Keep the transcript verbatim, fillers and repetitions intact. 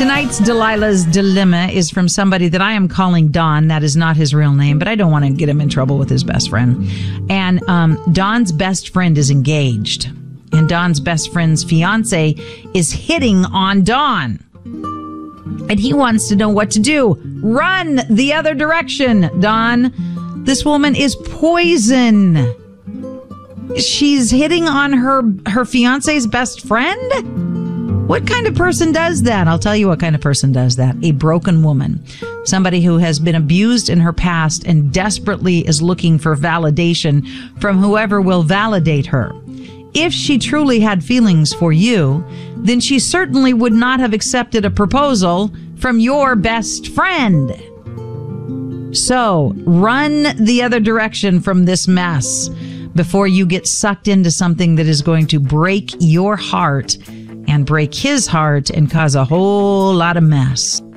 Tonight's Delilah's Dilemma is from somebody that I am calling Don. That is not his real name, but I don't want to get him in trouble with his best friend. And um, Don's best friend is engaged. And Don's best friend's fiance is hitting on Don. And he wants to know what to do. Run the other direction, Don. This woman is poison. She's hitting on her, her fiance's best friend? What kind of person does that? I'll tell you what kind of person does that. A broken woman. Somebody who has been abused in her past and desperately is looking for validation from whoever will validate her. If she truly had feelings for you, then she certainly would not have accepted a proposal from your best friend. So, run the other direction from this mess before you get sucked into something that is going to break your heart and break his heart and cause a whole lot of mess.